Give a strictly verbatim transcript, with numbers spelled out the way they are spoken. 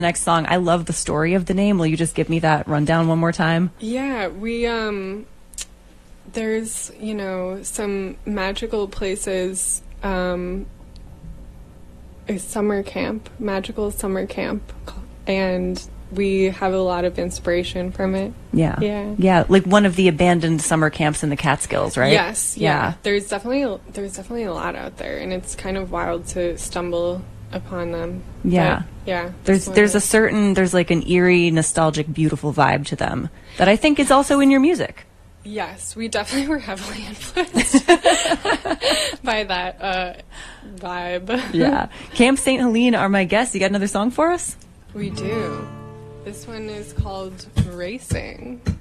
next song. I love the story of the name. Will you just give me that rundown one more time? Yeah, we, um, there's, you know, some magical places, um, a summer camp, magical summer camp, and we have a lot of inspiration from it. Yeah. Yeah. Yeah, like one of the abandoned summer camps in the Catskills, right? Yes, yeah. Yeah. There's definitely there's definitely a lot out there, and it's kind of wild to stumble upon them. Yeah. But, yeah. There's there's a certain there's like an eerie, nostalgic, beautiful vibe to them that I think is also in your music. Yes, we definitely were heavily influenced by that uh, vibe. Yeah. Camp Saint Helene are my guests. You got another song for us? We do. This one is called Racing.